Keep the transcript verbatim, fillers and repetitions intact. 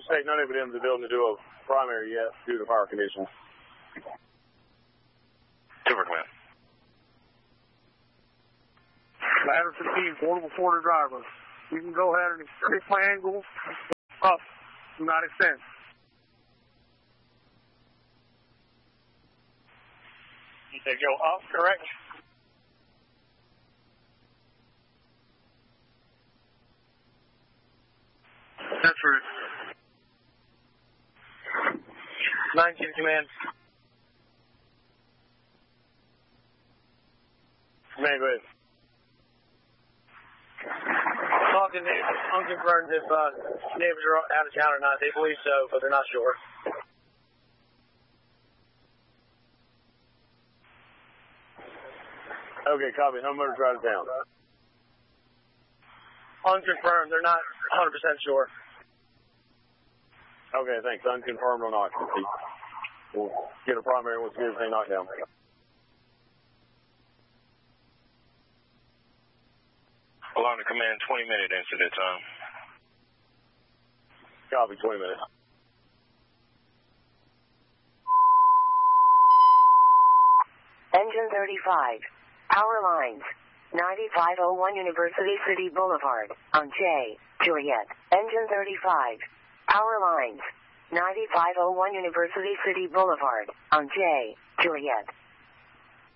state none of them in the building to do a primary yet due to fire conditions. Super command. Ladder fifteen, portable forty driver. You can go ahead and increase my angle up, not extend. You said go up, correct? That's right. nineteen command. Command, go ahead. Talking to unconfirmed if uh, neighbors are out of town or not. They believe so, but they're not sure. Okay, copy. Homeowner's right down. Unconfirmed. They're not one hundred percent sure. Okay, thanks. Unconfirmed on occupancy. We'll get a primary once we get everything knocked down. Alarm to command, twenty minute incident time. Copy, twenty minutes. Engine thirty-five. Power lines. ninety-five oh one University City Boulevard, on J, Juliet. Engine thirty-five. Power lines. ninety-five oh one University City Boulevard, on J, Juliet.